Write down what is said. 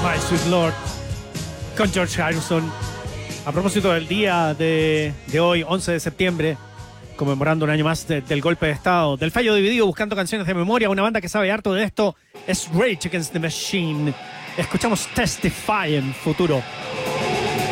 My Sweet Lord con George Harrison. A propósito del día de hoy, 11 de septiembre, conmemorando un año más del golpe de Estado, del fallo dividido, buscando canciones de memoria. Una banda que sabe harto de esto es Rage Against the Machine. Escuchamos Testify en Futuro.